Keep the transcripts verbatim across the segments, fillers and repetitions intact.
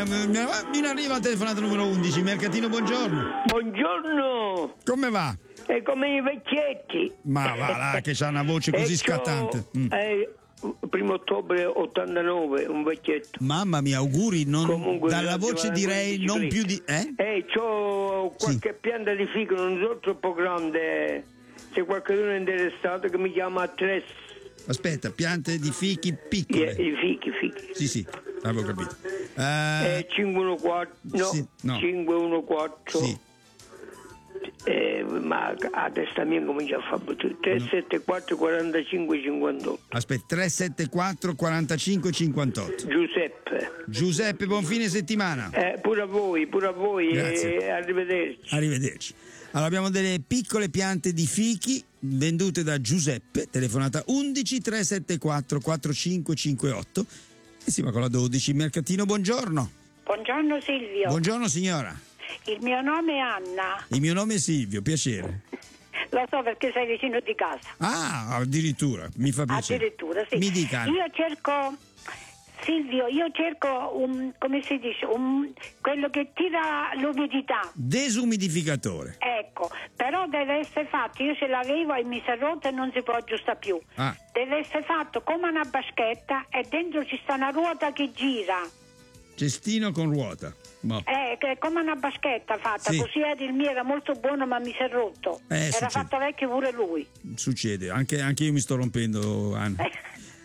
mi arriva la telefonata numero undici. Mercatino, buongiorno. Buongiorno. Come va? È come i vecchietti. Ma va là, che c'ha una voce così scattante. Mm. È primo ottobre ottantanove, un vecchietto. Mamma mia, auguri. Non, Comunque, dalla voce direi non più di... Eh? Eh, c'ho qualche sì. pianta di fico, non so troppo grande. Se qualcuno è interessato, che mi chiama a tre. Aspetta, piante di fichi piccole. I, i fichi, fichi. Sì, sì, avevo capito. Uh, eh, cinquecentoquatordici, no, sì, no. cinquecentoquatordici. Sì. Eh, ma a testa mia comincia a fare battute. tre sette quattro quarantacinque cinquantotto. Aspetta, tre sette quattro quarantacinque cinquantotto. Giuseppe. Giuseppe, buon fine settimana. Eh, pure a voi, pure a voi. Grazie. E arrivederci. Arrivederci. Allora, abbiamo delle piccole piante di fichi vendute da Giuseppe, telefonata undici tre sette quattro quattro cinque cinque otto. E si va con la dodici. Mercatino, buongiorno. Buongiorno Silvio. Buongiorno signora. Il mio nome è Anna. Il mio nome è Silvio, piacere. Lo so perché sei vicino di casa. Ah, addirittura, mi fa piacere. Addirittura, sì. Mi dica. Io cerco, Silvio, io cerco un, come si dice, un, quello che tira l'umidità. Desumidificatore. Ecco, però deve essere fatto, io ce l'avevo e mi si è rotto e non si può aggiustare più. Ah. Deve essere fatto come una baschetta e dentro ci sta una ruota che gira. Cestino con ruota. Boh. Eh, che è come una baschetta fatta, sì. Così era il mio, era molto buono ma mi si è rotto. Eh, era succede. fatto vecchio pure lui. Succede, anche, anche io mi sto rompendo, Anna. Eh.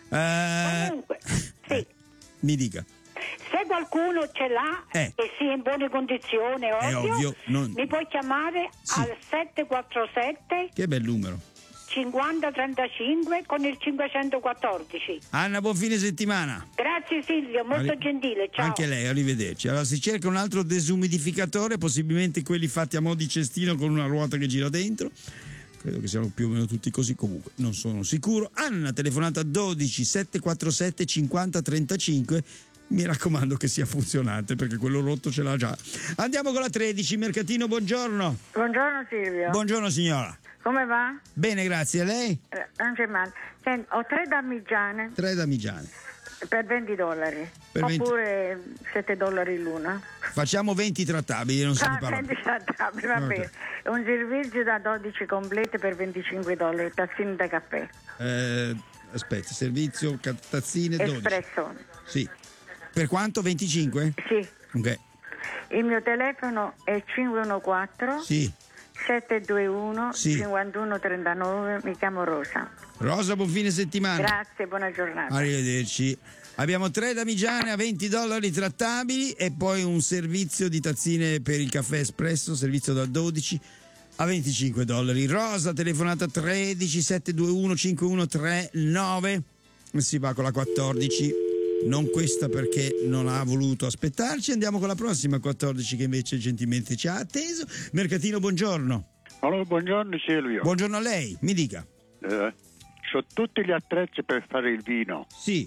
Eh, Comunque, sì. Eh, mi dica. Se qualcuno ce l'ha eh. e sia in buone condizioni, ovvio, ovvio non... mi puoi chiamare sì. al sette quattro sette. Che bel numero. cinquanta trentacinque con il cinquecentoquattordici. Anna, buon fine settimana. Grazie Silvio, molto Arri- gentile, ciao. Anche lei, arrivederci. Allora si cerca un altro desumidificatore, possibilmente quelli fatti a mo' di cestino con una ruota che gira dentro. Credo che siano più o meno tutti così, comunque non sono sicuro. Anna, telefonata dodici sette quattro sette cinquanta trentacinque. Mi raccomando che sia funzionante perché quello rotto ce l'ha già. Andiamo con la tredici. Mercatino, buongiorno. Buongiorno Silvio. Buongiorno signora. Come va? Bene, grazie. A lei? Eh, non c'è male. Senti, ho tre damigiane. Tre damigiane. Per venti dollari. Per Oppure venti... sette dollari l'una. Facciamo venti trattabili, non si ah, parla. venti trattabili, va okay. bene. Un servizio da dodici complete per venticinque dollari. Tazzine da caffè. Eh, aspetta, servizio tazzine dodici. Espresso. Sì. Per quanto? venticinque? Sì. Ok. Il mio telefono è cinque uno quattro. Sì. sette due uno sì. cinquantuno trentanove. Mi chiamo Rosa. Rosa, buon fine settimana. Grazie, buona giornata. Arrivederci. Abbiamo tre damigiane a venti dollari trattabili e poi un servizio di tazzine per il caffè espresso, servizio da dodici a venticinque dollari. Rosa, telefonata tredici sette due uno cinque uno tre nove. Si va con la quattordici. Non questa perché non ha voluto aspettarci. Andiamo con la prossima quattordici che invece gentilmente ci ha atteso. Mercatino, buongiorno. Allora, buongiorno Silvio. Buongiorno a lei, mi dica. Eh, c'ho tutti gli attrezzi per fare il vino. Sì.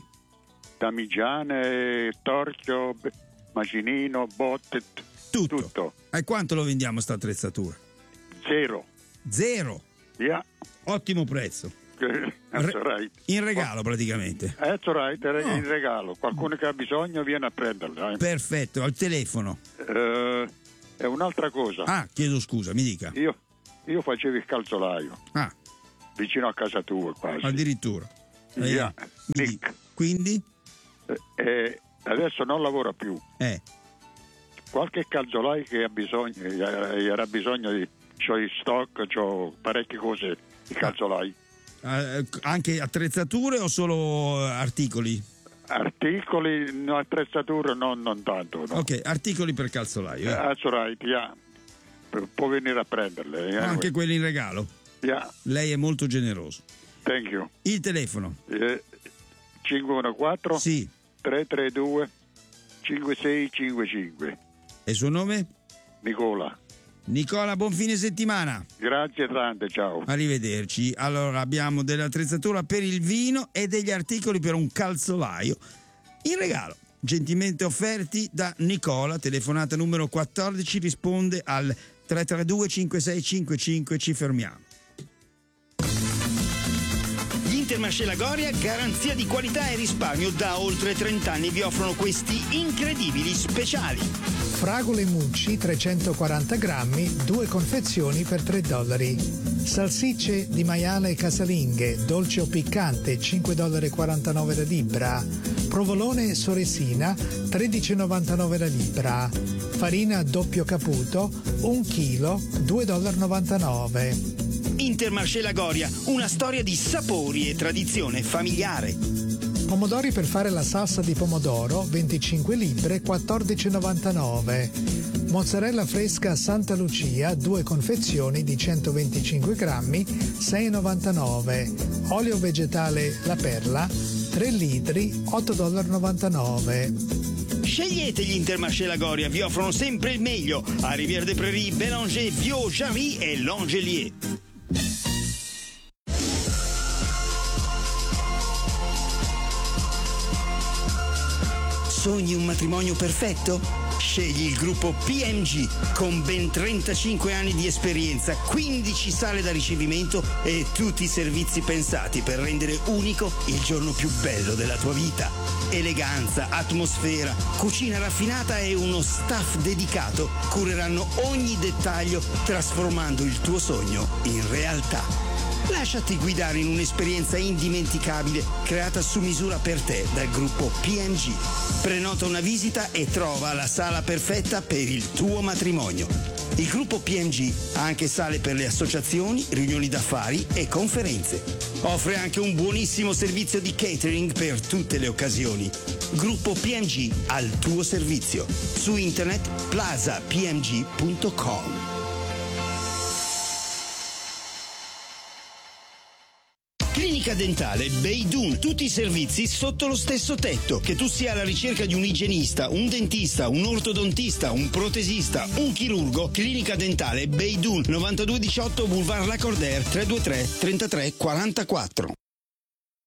Damigiane, torchio, macinino, botte, tutto. tutto. E quanto lo vendiamo sta attrezzatura? Zero. Zero? Yeah. Ottimo prezzo. That's right. In regalo praticamente. That's right, no. In regalo. Qualcuno che ha bisogno viene a prenderla. Eh. Perfetto, al telefono. Uh, è un'altra cosa. Ah, chiedo scusa, mi dica. Io, io facevo il calzolaio. Ah. Vicino a casa tua quasi. Addirittura. Yeah. Eh, quindi? Eh, eh, adesso non lavora più. Eh. Qualche calzolaio che ha bisogno, era bisogno di... C'ho i stock, c'ho parecchie cose, i calzolai. Uh, anche attrezzature o solo articoli? Articoli, no, attrezzature non, non tanto. No. Ok, articoli per calzolaio. Eh. That's right, yeah. Può venire a prenderle. Eh. Anche quelli in regalo? Yeah. Lei è molto generoso. Thank you. Il telefono? Eh, cinque uno quattro sì. tre tre due cinque sei cinque cinque. E il suo nome? Nicola. Nicola, buon fine settimana. Grazie tante, ciao. Arrivederci. Allora abbiamo dell'attrezzatura per il vino e degli articoli per un calzolaio in regalo, gentilmente offerti da Nicola. Telefonata numero quattordici, risponde al tre tre due cinque sei cinque cinque. Ci fermiamo. Gli Intermarché Lagoria, garanzia di qualità e risparmio da oltre trenta anni, vi offrono questi incredibili speciali. Fragole Mucci trecentoquaranta grammi, due confezioni per tre dollari. Salsicce di maiale casalinghe, dolce o piccante, cinque virgola quarantanove dollari la libra. Provolone Soresina, tredici virgola novantanove la libra. Farina doppio caputo, un chilo, due virgola novantanove dollari. Intermarché Lagoria, una storia di sapori e tradizione familiare. Pomodori per fare la salsa di pomodoro, venticinque libbre, quattordici virgola novantanove. Mozzarella fresca Santa Lucia, due confezioni di centoventicinque grammi, sei virgola novantanove. Olio vegetale La Perla, tre litri, otto virgola novantanove. Scegliete gli Intermarché Lagoria, vi offrono sempre il meglio a Rivière des Prairies, Bélanger, Viau, Jarry e L'Angelier. Sogni un matrimonio perfetto? Scegli il gruppo P M G con ben trentacinque anni di esperienza, quindici sale da ricevimento e tutti i servizi pensati per rendere unico il giorno più bello della tua vita. Eleganza, atmosfera, cucina raffinata e uno staff dedicato cureranno ogni dettaglio, trasformando il tuo sogno in realtà. Lasciati guidare in un'esperienza indimenticabile creata su misura per te dal gruppo P M G. Prenota una visita e trova la sala perfetta per il tuo matrimonio. Il gruppo P M G ha anche sale per le associazioni, riunioni d'affari e conferenze. Offre anche un buonissimo servizio di catering per tutte le occasioni. Gruppo P M G al tuo servizio. Su internet plaza p m g punto com. Clinica dentale Beidun, tutti i servizi sotto lo stesso tetto. Che tu sia alla ricerca di un igienista, un dentista, un ortodontista, un protesista, un chirurgo, Clinica dentale Beidun, novantadue diciotto Boulevard Lacordaire, tre due tre trentatré quarantaquattro.